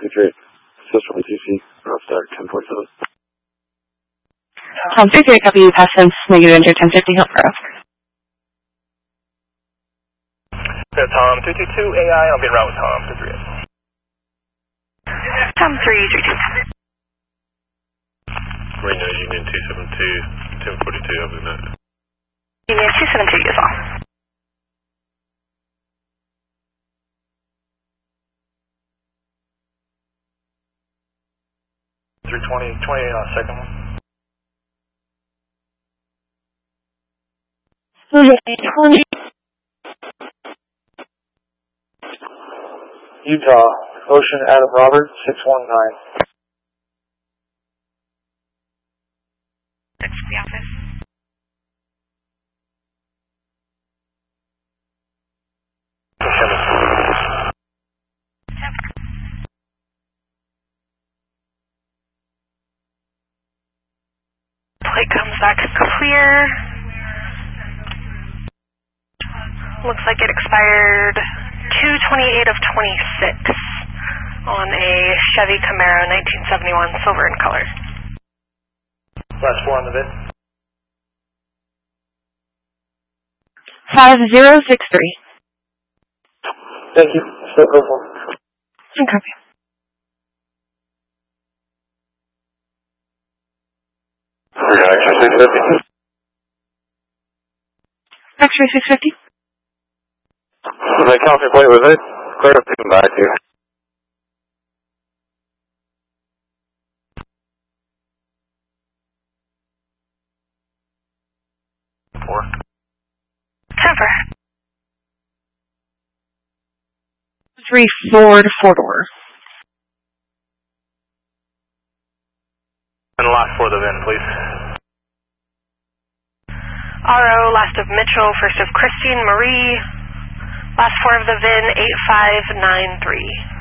Detroit. System TC, start 10.7. Tom 33, copy you, pass sense, negative enter 1050, help for us. Yeah, Tom 322 AI, I'll be en route with Tom 38. Tom 332. Reno Union 272, 1042, over the net. Union 272 as well. Second one. Utah, Ocean Adam Robert, 619. That's the office. Plate comes back clear. Looks like it expired 2/28 of 26 on a Chevy Camaro 1971 silver in color. Last four on the vid. 5063. Thank you. Still hopeful. Copy. X-ray 650. X-ray 650. My counter plate was it? Clear up and back here. Cover. 3 Ford 4-door. And the last four of the VIN, please. RO, last of Mitchell, first of Christine Marie. Last four of the VIN 8593.